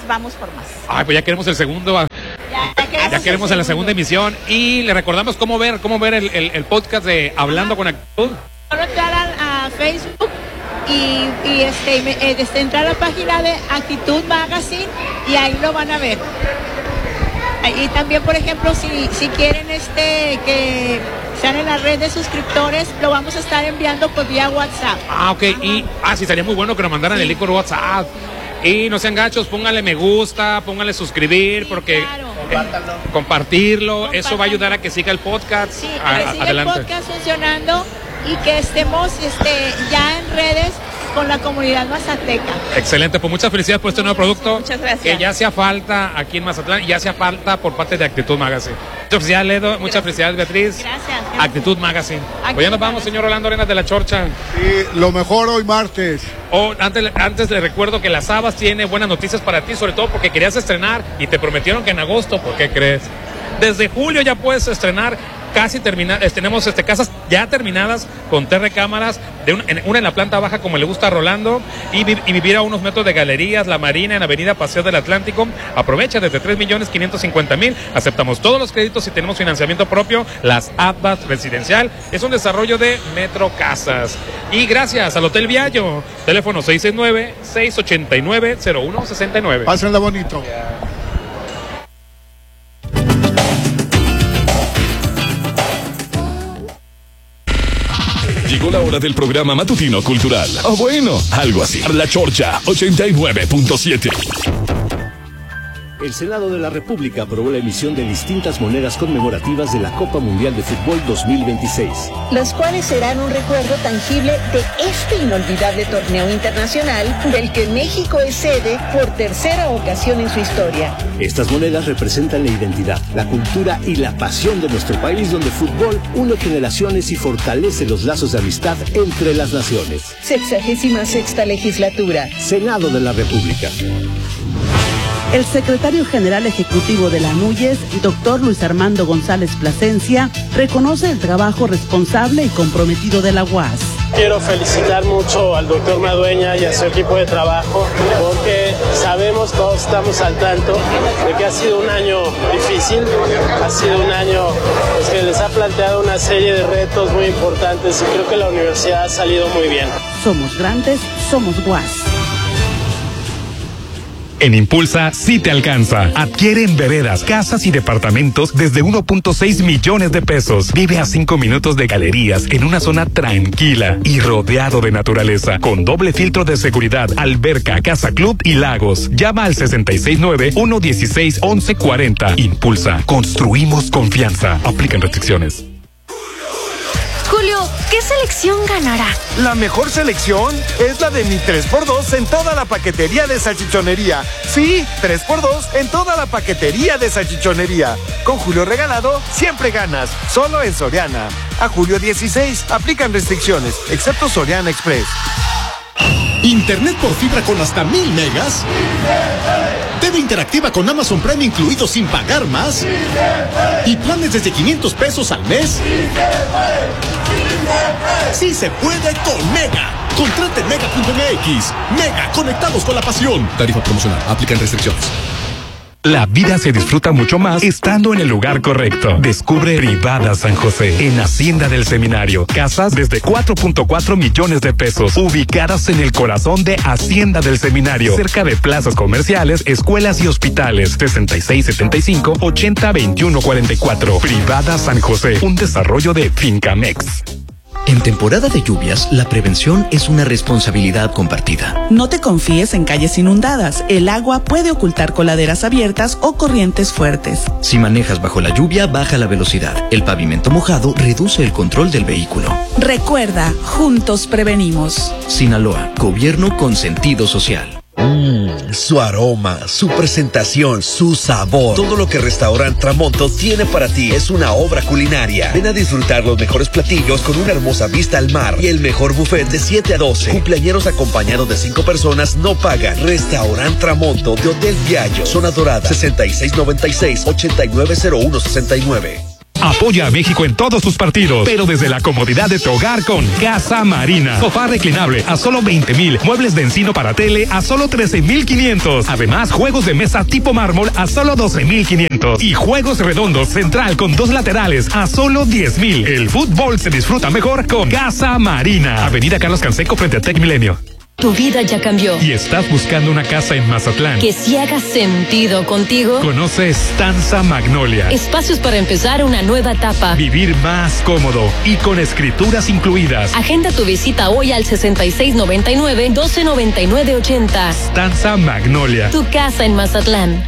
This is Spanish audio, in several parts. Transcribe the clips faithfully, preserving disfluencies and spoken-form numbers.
vamos por más. Ay, pues ya queremos el segundo. Ya, ya queremos, ya queremos en la segunda emisión. Y le recordamos cómo ver, cómo ver el, el, el podcast de Hablando con Actitud. Solo entrar a, a Facebook y, y este, este, entrar a la página de Actitud Magazine y ahí lo van a ver. Y también, por ejemplo, si, si quieren este que sean en la red de suscriptores, lo vamos a estar enviando por vía WhatsApp. Ah, ok. Y, ah, sí, estaría muy bueno que nos mandaran sí. el link por WhatsApp. Y no sean gachos, pónganle me gusta, pónganle suscribir, sí, porque claro. compartirlo. compartirlo, eso va a ayudar a que siga el podcast. Sí, a, que siga adelante. el podcast funcionando y que estemos este, ya en redes con la comunidad mazateca. Excelente, pues muchas felicidades por este nuevo producto. Muchas gracias. Que ya hacía falta aquí en Mazatlán y ya hacía falta por parte de Actitud Magazine. Muchas felicidades, Ledo, muchas gracias. felicidades, Beatriz. Gracias. gracias. Actitud Magazine. Actitud Pues ya nos vamos, señor Orlando Arenas de la Chorcha. Sí, lo mejor hoy martes. Oh, antes, antes le recuerdo que Las Habas tiene buenas noticias para ti, sobre todo porque querías estrenar y te prometieron que en agosto, ¿por qué crees? Desde julio ya puedes estrenar. Casi terminadas, tenemos este, casas ya terminadas con tres recámaras, de un, en, una en la planta baja como le gusta a Rolando y, vi, y vivir a unos metros de galerías, La Marina en Avenida Paseo del Atlántico. Aprovecha desde tres millones quinientos cincuenta mil, aceptamos todos los créditos y tenemos financiamiento propio. Las Habas Residencial es un desarrollo de Metro Casas. Y gracias al Hotel Viallo, teléfono seis seis nueve, seis ocho nueve, cero uno seis nueve. Pásenla bonito. Llegó la hora del programa matutino cultural. O bueno, algo así. La Chorcha ochenta y nueve punto siete. El Senado de la República aprobó la emisión de distintas monedas conmemorativas de la Copa Mundial de Fútbol dos mil veintiséis. Las cuales serán un recuerdo tangible de este inolvidable torneo internacional del que México es sede por tercera ocasión en su historia. Estas monedas representan la identidad, la cultura y la pasión de nuestro país, donde el fútbol une generaciones y fortalece los lazos de amistad entre las naciones. Sexagésima sexta legislatura. Senado de la República. El secretario general ejecutivo de la NUYES, doctor Luis Armando González Plasencia, reconoce el trabajo responsable y comprometido de la U A S. Quiero felicitar mucho al doctor Madueña y a su equipo de trabajo, porque sabemos, todos estamos al tanto de que ha sido un año difícil, ha sido un año pues, que les ha planteado una serie de retos muy importantes y creo que la universidad ha salido muy bien. Somos grandes, somos U A S. En Impulsa sí te alcanza. Adquiere en veredas, casas y departamentos desde uno punto seis millones de pesos. Vive a cinco minutos de galerías en una zona tranquila y rodeado de naturaleza, con doble filtro de seguridad, alberca, casa club y lagos. Llama al sesenta y seis nueve, uno uno seis, once cuarenta. Impulsa. Construimos confianza. Aplican restricciones. Julio, ¿qué selección ganará? La mejor selección es la de mi tres por dos en toda la paquetería de salchichonería. Sí, tres por dos en toda la paquetería de salchichonería. Con Julio regalado, siempre ganas. Solo en Soriana. A julio dieciséis, aplican restricciones, excepto Soriana Express. Internet por fibra con hasta mil megas. T V interactiva con Amazon Prime incluido sin pagar más. Y planes desde quinientos pesos al mes. Sí se puede con Mega. Contrate en mega punto m x. Mega, conectados con la pasión. Tarifa promocional, aplican restricciones. La vida se disfruta mucho más estando en el lugar correcto. Descubre Privada San José en Hacienda del Seminario. Casas desde cuatro punto cuatro millones de pesos, ubicadas en el corazón de Hacienda del Seminario, cerca de plazas comerciales, escuelas y hospitales. sesenta y seis setenta y cinco, ochenta veintiuno cuarenta y cuatro. Privada San José, un desarrollo de Fincamex. En temporada de lluvias, la prevención es una responsabilidad compartida. No te confíes en calles inundadas. El agua puede ocultar coladeras abiertas o corrientes fuertes. Si manejas bajo la lluvia, baja la velocidad. El pavimento mojado reduce el control del vehículo. Recuerda, juntos prevenimos. Sinaloa, gobierno con sentido social. Mmm, su aroma, su presentación, su sabor. Todo lo que Restaurant Tramonto tiene para ti es una obra culinaria. Ven a disfrutar los mejores platillos con una hermosa vista al mar y el mejor buffet de siete a doce. Cumpleañeros acompañados de cinco personas no pagan. Restaurant Tramonto de Hotel Viallo, Zona Dorada, sesenta y seis noventa y seis, ochenta y nueve cero uno sesenta y nueve. Apoya a México en todos sus partidos, pero desde la comodidad de tu hogar con Casa Marina. Sofá reclinable a solo veinte mil, muebles de encino para tele a solo trece mil quinientos. Además, juegos de mesa tipo mármol a solo doce mil quinientos. Y juegos redondos central con dos laterales a solo diez mil. El fútbol se disfruta mejor con Casa Marina. Avenida Carlos Canseco frente a Tec Milenio. Tu vida ya cambió. ¿Y estás buscando una casa en Mazatlán que sí haga sentido contigo? Conoce Stanza Magnolia. Espacios para empezar una nueva etapa. Vivir más cómodo y con escrituras incluidas. Agenda tu visita hoy al sesenta y seis noventa y nueve, doce noventa y nueve ochenta. Stanza Magnolia. Tu casa en Mazatlán.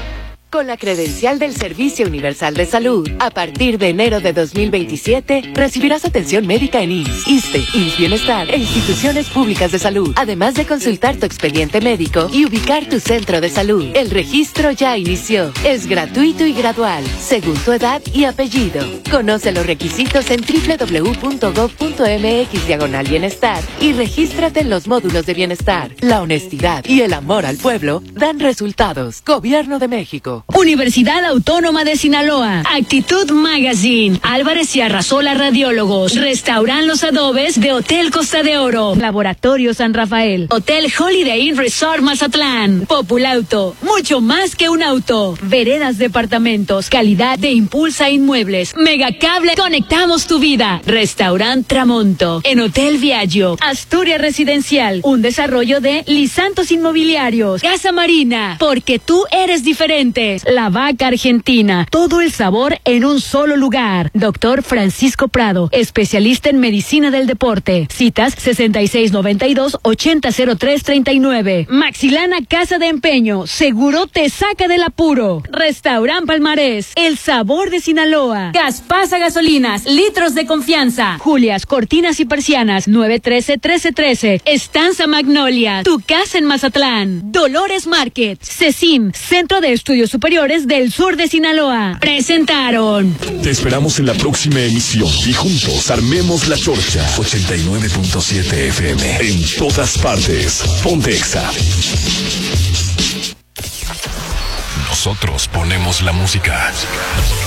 Con la credencial del Servicio Universal de Salud, a partir de enero de dos mil veintisiete, recibirás atención médica en I M S S, ISSSTE, I M S S Bienestar e instituciones públicas de salud, además de consultar tu expediente médico y ubicar tu centro de salud. El registro ya inició. Es gratuito y gradual, según tu edad y apellido. Conoce los requisitos en doble u doble u doble u punto gob punto eme equis diagonal bienestar y regístrate en los módulos de bienestar. La honestidad y el amor al pueblo dan resultados. Gobierno de México. Universidad Autónoma de Sinaloa, Actitud Magazine, Álvarez y Arrasola Radiólogos, Restauran Los Adobes de Hotel Costa de Oro, Laboratorio San Rafael, Hotel Holiday Inn Resort Mazatlán, Populauto, mucho más que un auto, Veredas Departamentos, calidad de Impulsa Inmuebles, Megacable, conectamos tu vida, Restaurant Tramonto, en Hotel Viaggio, Asturias Residencial, un desarrollo de Lisantos Inmobiliarios, Casa Marina, porque tú eres diferente. La Vaca Argentina, todo el sabor en un solo lugar. Doctor Francisco Prado, especialista en medicina del deporte. Citas sesenta y seis noventa y dos, ochenta cero tres treinta y nueve. Maxilana Casa de Empeño, seguro te saca del apuro. Restaurant Palmarés, el sabor de Sinaloa. Gaspasa Gasolinas, litros de confianza. Julias, cortinas y persianas, nueve trece, trece trece. Estanza Magnolia, tu casa en Mazatlán. Dolores Market, CECIM, Centro de Estudios Superiores del Sur de Sinaloa. Presentaron. Te esperamos en la próxima emisión y juntos armemos la chorcha. ochenta y nueve punto siete F M. En todas partes. Ponte Exa. Nosotros ponemos la música.